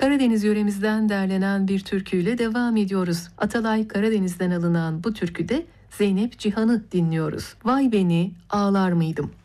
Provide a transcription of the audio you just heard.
Karadeniz yöremizden derlenen bir türküyle devam ediyoruz. Atalay Karadeniz'den alınan bu türküde Zeynep Cihan'ı dinliyoruz. Vay beni ağlar mıydım?